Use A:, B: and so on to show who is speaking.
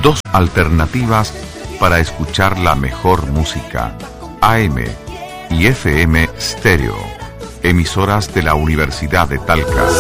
A: Dos alternativas para escuchar la mejor música. AM y FM Stereo. Emisoras de la Universidad de Talca.